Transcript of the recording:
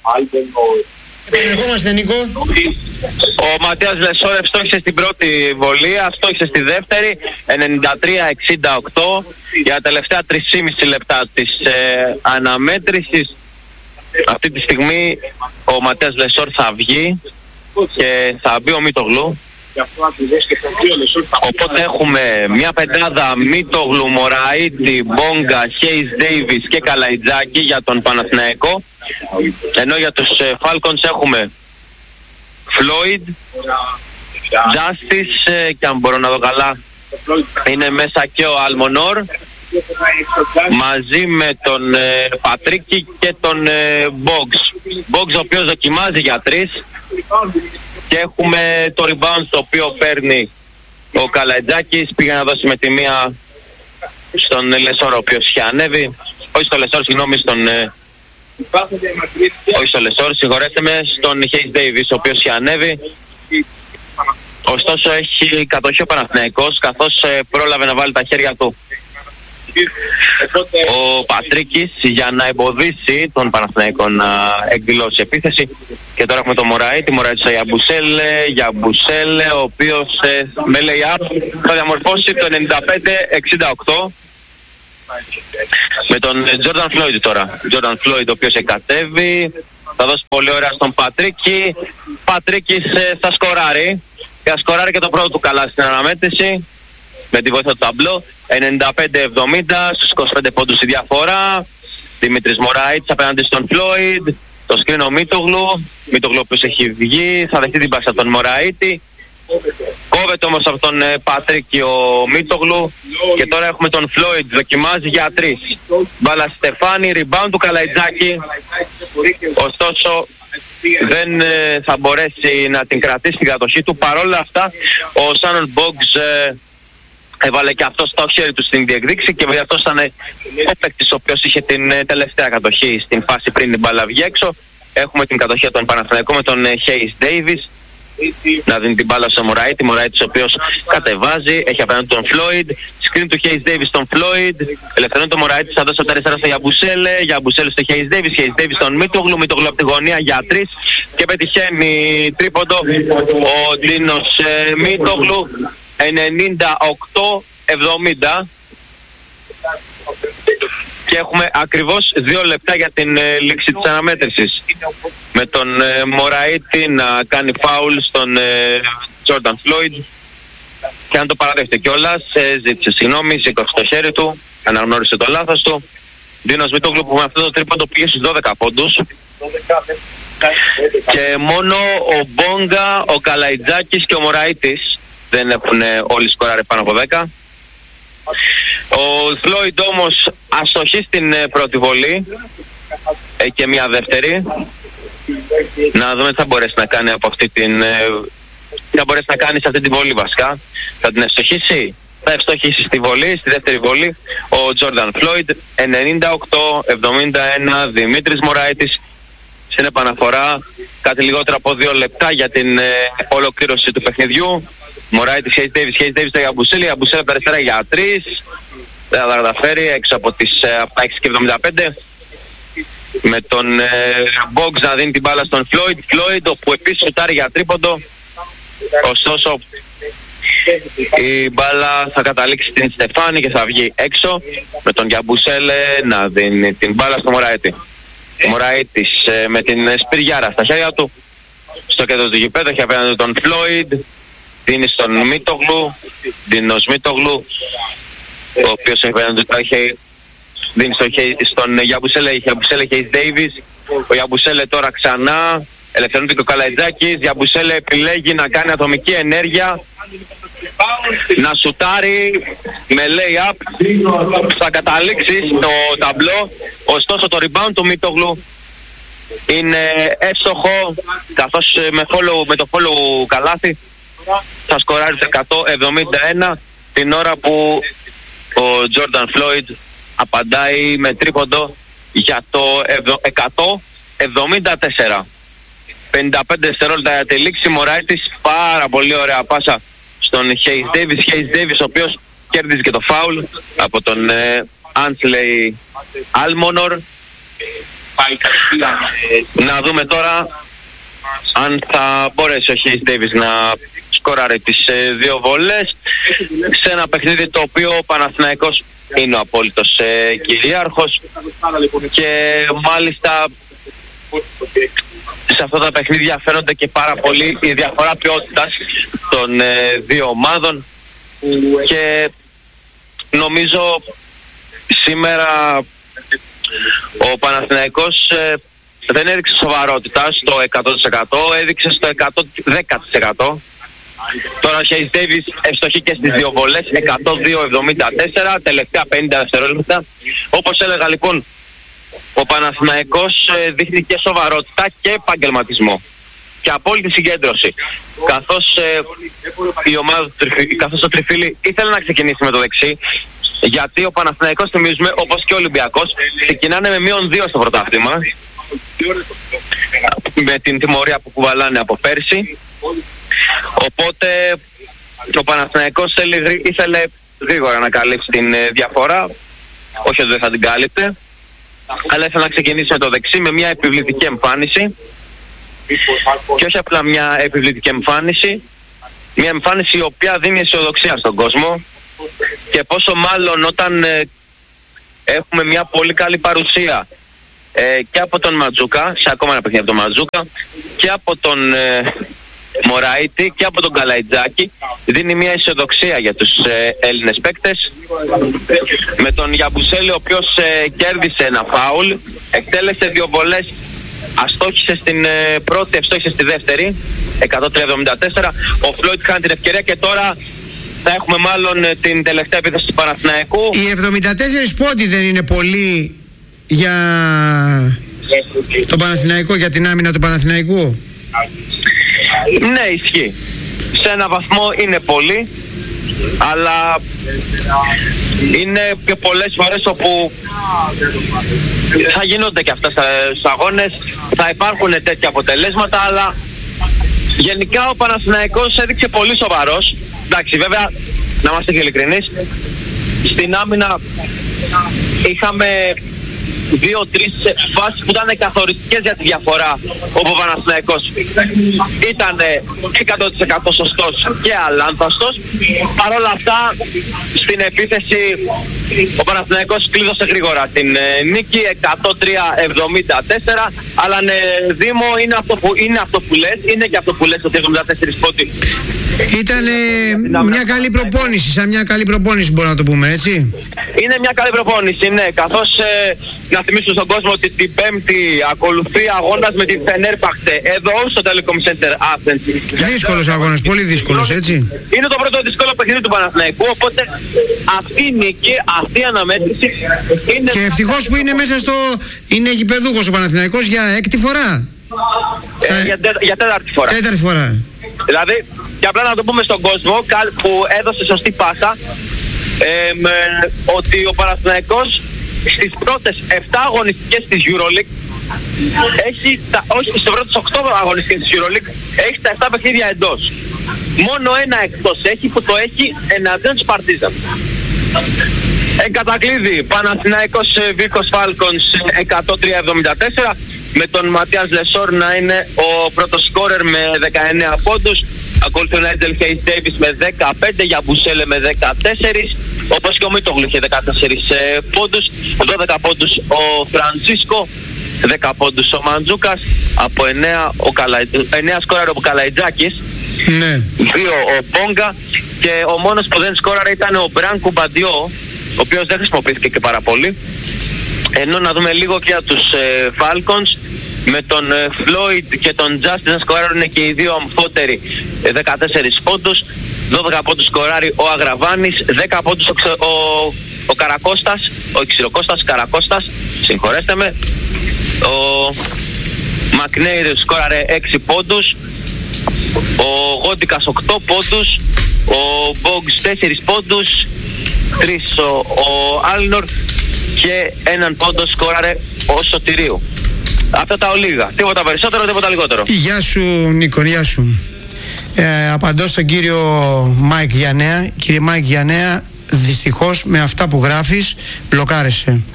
Επανερχόμαστε, Νίκο. Ο Ματίας Λεσόρ ευστόχησε στην πρώτη βολή, αστόχησε στη δεύτερη, 93-68 για τα τελευταία 3,5 λεπτά της αναμέτρησης. Αυτή τη στιγμή ο Ματίας Λεσόρ θα βγει και θα μπει ο Μίτογλου. Οπότε έχουμε μια πεντάδα Μίτογλου, Μωραΐτη, Μπόγκα, Χέις Ντέιβις και Καλαϊτζάκη για τον Παναθηναϊκό. Ενώ για τους Falcons έχουμε Φλόιντ, Justice και αν μπορώ να δω καλά είναι μέσα και ο Αλμονόρ, μαζί με τον Πατρίκη και τον Boggs, ο οποίος δοκιμάζει για 3, και έχουμε το rebound το οποίο παίρνει ο Καλαϊτζάκης. Πήγε να δώσει με τη μία στον Λεσόρ, ο οποίος είχε ανέβει, όχι στο Λεσόρ, συγγνώμη, όχι στο Λεσόρ, συγχωρέστε με, στον Χέις Ντέιβις, ο οποίος είχε ανέβει. Ωστόσο έχει κατοχή ο Παναθηναϊκός, καθώς πρόλαβε να βάλει τα χέρια του ο Πατρίκης για να εμποδίσει τον Παναθηναϊκό να εκδηλώσει επίθεση. Και τώρα έχουμε τον Μωραΐτη, στο Γιαμπουσέλε, ο οποίος με lay-up θα διαμορφώσει το 95-68 με τον Τζόρνταν Φλόιντ τώρα. Τζόρνταν Φλόιντ, ο οποίος εκατέβει, θα δώσει πολύ ωραία στον Πατρίκη. Πατρίκης θα σκοράρει και θα σκοράρει και το πρώτο του καλά στην αναμέτρηση με τη βοήθεια του ταμπλό. 95-70, στους 25 πόντους η διαφορά. Δημήτρης Μωραΐτης απέναντι στον Φλόιντ. Το σκρίνο Μίτογλου, ο οποίος έχει βγει, θα δεχτεί την πάσα από τον Μωραΐτη. Κόβεται όμως από τον Πατρίκη ο Μίτογλου και τώρα έχουμε τον Φλόιντ, δοκιμάζει για 3. Μπάλα Στεφάνη, rebound του Καλαϊτζάκη, ωστόσο δεν θα μπορέσει να την κρατήσει την κατοχή του. Παρόλα αυτά ο Σάνον Boggs έβαλε και αυτό στο χέρι του στην διεκδίκηση και βέβαια αυτός ήταν ο παίκτης ο οποίος είχε την τελευταία κατοχή στην φάση πριν την μπάλα βγει έξω. Έχουμε την κατοχή των Παναθηναϊκών με τον Χέις Ντέιβις να δίνει την μπάλα στο Μωραΐτη, Μωραΐτης ο οποίος κατεβάζει, έχει απέναντι τον Φλόιντ, screen του Χέις Ντέιβις στον Φλόιντ, ελευθερώνει τον Μωραΐτη, θα δώσει από τα αριστερά στο Γιαμπουσέλε στο Χέις Ντέιβις στον Μίτογλου από τη γωνία για 3 και πετυχαίνει τρίποντο ο Ντίνος Μίτογλου. 98-70 και έχουμε ακριβώς 2 λεπτά για την λήξη της αναμέτρησης, με τον Μωραΐτη να κάνει φάουλ στον Τζόρνταν Φλόιντ και αν το παραδέχεται κιόλας, ζήτησε συγγνώμη, σήκωσε το χέρι του, αναγνώρισε το λάθος του. Δίνος Μίτογλου που με αυτό το τρίποντο πήγε στους 12 πόντους και μόνο ο Μπόγκα, ο Καλαϊτζάκης και ο Μωραΐτης δεν έχουν όλοι σκοράρει πάνω από 10. Ο Φλόιντ όμως αστοχεί στην πρώτη βολή και μια δεύτερη. Να δούμε τι θα μπορέσει να κάνει από αυτή την... τι θα μπορέσει να κάνει σε αυτή τη βολή βασικά. Θα την ευστοχίσει? Θα ευστοχίσει στη βολή, στη δεύτερη βολή ο Τζόρνταν Φλόιντ. 98-71 Δημήτρης Μωραΐτης στην επαναφορά. Κάτι λιγότερο από 2 λεπτά για την ολοκλήρωση του παιχνιδιού. Μωραΐτης, Χέις Ντέιβις στο Γιαμπουσέλε από τα αριστερά για 3. Δεν θα τα καταφέρει έξω από τα 6,75. Με τον Boggs να δίνει την μπάλα στον Φλόιντ, όπου επίσης σουτάρει για τρίποντο. Ωστόσο η μπάλα θα καταλήξει στην Στεφάνη και θα βγει έξω, με τον Γιαμπουσέλε να δίνει την μπάλα στο Μωραΐτη. Ο Μωραΐτης με την σπυριάρα στα χέρια του στο κέντρο του γηπέδου, έχει απέναντι τον Φλόιντ, δίνει στον Μίτογλου, Δίνος Μίτογλου, ο οποίος έχει απέναντι του δίνει στον Γιαμπουσέλε, Χέις Ντέιβις. Ο Γιαμπουσέλε τώρα ξανά ελευθερώνεται και ο Καλαϊτζάκης. Γιαμπουσέλε επιλέγει να κάνει ατομική ενέργεια, να σουτάρει με lay-up, θα καταλήξει στο ταμπλό. Ωστόσο το rebound του Μίτογλου είναι εύστοχο, καθώς με το follow καλάθι θα σκοράρει 171 την ώρα που ο Τζόρνταν Φλόιντ απαντάει με τρίποντο για το 174. 55 δευτερόλεπτα για τη λήξη. Μωραΐτης, πάρα πολύ ωραία πάσα στον Χέις Ντέιβις, ο οποίος κέρδιζε και το φάουλ από τον Άνσλεϊ Αλμονόρ. Να δούμε τώρα αν θα μπορέσει ο Hayes Davis να σκοράρει τις δύο βολές σε ένα παιχνίδι το οποίο ο Παναθηναϊκός είναι ο απόλυτος κυρίαρχος και μάλιστα σε αυτά τα παιχνίδια φαίνονται και πάρα πολύ η διαφορά ποιότητας των δύο ομάδων και νομίζω σήμερα ο Παναθηναϊκός δεν έδειξε σοβαρότητα στο 100%, έδειξε στο 110%. Τώρα ο Hayes Davis ευστοχεί και στις δύο βολές, 102-74, τελευταία 50 δευτερόλεπτα. Όπως έλεγα λοιπόν, ο Παναθηναϊκός δείχνει και σοβαρότητα και επαγγελματισμό και απόλυτη συγκέντρωση. Καθώς η ομάδα, καθώς ο Τριφύλι ήθελε να ξεκινήσει με το δεξί, γιατί ο Παναθηναϊκός, θυμίζουμε, όπως και ο Ολυμπιακός, ξεκινάνε με -2 στο πρωτάθλημα, με την τιμωρία που κουβαλάνε από πέρσι. Οπότε ο Παναθηναϊκός ήθελε γρήγορα να καλύψει την διαφορά, όχι ότι δεν θα την κάλυπτε, αλλά ήθελε να ξεκινήσει με το δεξί με μια επιβλητική εμφάνιση και όχι απλά μια επιβλητική εμφάνιση, μια εμφάνιση η οποία δίνει αισιοδοξία στον κόσμο και πόσο μάλλον όταν έχουμε μια πολύ καλή παρουσία και από τον Ματζούκα, σε ακόμα ένα παιχνίδι από τον Ματζούκα, και από τον Μωραΐτη και από τον Καλαϊτζάκη, δίνει μια αισιοδοξία για τους Έλληνες παίκτες, με τον Γιαμπουσέλη ο οποίος κέρδισε ένα φάουλ, εκτέλεσε δύο βολές, αστόχησε στην πρώτη, ευστόχησε στη δεύτερη, 103-74. Ο Φλόιτ χάνει την ευκαιρία και τώρα θα έχουμε μάλλον την τελευταία επίθεση του Παναθηναϊκού. Οι 74 πόντοι δεν είναι πολύ για τον Παναθηναϊκό, για την άμυνα του Παναθηναϊκού? Ναι, ισχύει. Σε ένα βαθμό είναι πολύ, αλλά είναι και πολλές φορές όπου θα γίνονται και αυτά στους αγώνες, θα υπάρχουν τέτοια αποτελέσματα, αλλά γενικά ο Παναθηναϊκός έδειξε πολύ σοβαρός. Εντάξει, βέβαια, να είμαστε και ειλικρινείς, στην άμυνα είχαμε 2-3 φάσεις που ήταν καθοριστικές για τη διαφορά, όπου ο Παναθηναϊκός ήταν 100% σωστός και αλάνθαστος. Παρ' όλα αυτά, στην επίθεση ο Παναθηναϊκός κλείδωσε γρήγορα την νίκη, 103-74, αλλά ναι, Δήμο, είναι αυτό που λες, είναι και αυτό που λες ότι 74 πόντοι. Ήταν μια καλή προπόνηση, σαν μια καλή προπόνηση μπορούμε να το πούμε, έτσι? Είναι μια καλή προπόνηση, ναι, καθώς να θυμίσω στον κόσμο ότι την Πέμπτη ακολουθεί αγώνας με την Φενέρμπαχτσε εδώ στο Telecom Center Athens. Δύσκολος αγώνας, πολύ δύσκολος, έτσι? Είναι το πρώτο δύσκολο παιχνίδι του Παναθηναϊκού, οπότε αυτή η νίκη, αυτή η αναμέτρηση είναι... Και ευτυχώς που είναι μέσα στο... είναι γηπεδούχος ο Παναθηναϊκός για έκτη φορά. Για τέταρτη φορά. Τέταρτη φορά. Δηλαδή, και απλά να το πούμε στον κόσμο που έδωσε σωστή πάσα, ότι ο Παναθηναϊκός στις πρώτες 7 αγωνιστικές της EuroLeague έχει όχι στις πρώτες 8 αγωνιστικές της EuroLeague έχει τα 7 παιχνίδια εντός. Μόνο ένα εκτός έχει, που το έχει εναντίον της Παρτίζαν. Εν κατακλείδη, Παναθηναϊκός Βίκος Φάλκονς 103-74, με τον Ματίας Λεσόρ να είναι ο πρώτος σκόρερ με 19 πόντους. Ακολουθεί ο Νάιτζελ Hayes Davis με 15, Γιαμπουσέλε με 14, όπως και ο Μίτογλου είχε 14 πόντους, 12 πόντους ο Φραντσίσκο, 10 πόντους ο Μαντζούκας, από 9 σκόραρε ο Καλαϊτζάκης, ναι. 2 ο Μπόγκα, και ο μόνος που δεν σκόραρε ήταν ο Μπράνκου Μπαντιό, ο οποίος δεν χρησιμοποιήθηκε και πάρα πολύ. Ενώ να δούμε λίγο και για τους Falcons, με τον Φλόιντ και τον Τζάστιν να σκοράρουν και οι δύο αμφότεροι 14 πόντους, 12 πόντους σκοράρει ο Αγραβάνης, 10 πόντους ο Καρακώστας, ο Ξηροκώστας Καρακώστας, συγχωρέστε με, ο Μακνέιρ σκόραρε 6 πόντους, ο Γόντικας 8 πόντους, ο Μπόγκς 4 πόντους, 3 ο Άλνορ και έναν πόντο σκόραρε ο Σωτηρίου. Αυτά τα ολίγα. Τίποτα περισσότερο, τίποτα λιγότερο. Γεια σου Νίκο, γεια σου. Απαντώ στον κύριο Μάικ Γιαννέα. Κύριε Μάικ Γιαννέα, δυστυχώς με αυτά που γράφεις μπλοκάρεσαι.